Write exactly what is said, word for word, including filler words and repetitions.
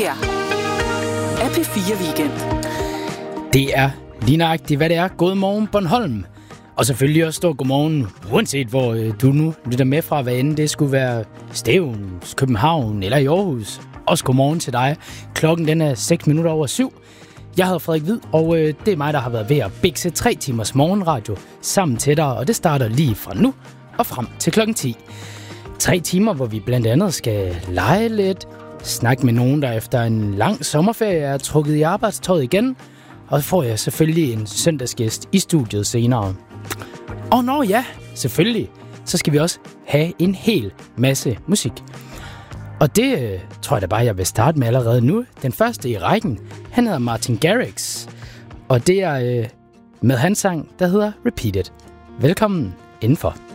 her er P fire Weekend. Det er lige nøjagtigt, hvad det er. God morgen, Bornholm. Og selvfølgelig også stor godmorgen, uanset hvor øh, du nu lytter med fra, hvad end det skulle være Stevns, København eller i Aarhus. Også godmorgen til dig. Klokken den er seks minutter over syv. Jeg hedder Frederik Hvid, og øh, det er mig, der har været ved at bikse tre timers morgenradio sammen til dig. Og det starter lige fra nu og frem til klokken ti. Tre timer, hvor vi blandt andet skal lege lidt, snakke med nogen, der efter en lang sommerferie er trukket i arbejdstøjet igen. Og så får jeg selvfølgelig en søndagsgæst i studiet senere. Og nå ja, selvfølgelig, så skal vi også have en hel masse musik. Og det øh, tror jeg da bare, jeg vil starte med allerede nu. Den første i rækken, han hedder Martin Garrix. Og det er øh, med hans sang, der hedder Repeat It. Velkommen indenfor.